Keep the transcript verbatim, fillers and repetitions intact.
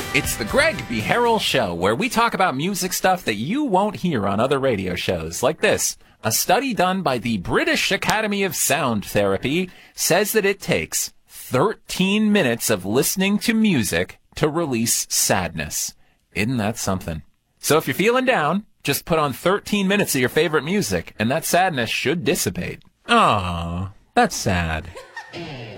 It's the Greg B. Harrell Show, where we talk about music stuff that you won't hear on other radio shows, like this. A study done by the British Academy of Sound Therapy says that it takes thirteen minutes of listening to music to release sadness. Isn't that something? So if you're feeling down, just put on thirteen minutes of your favorite music, and that sadness should dissipate. Aww, that's sad.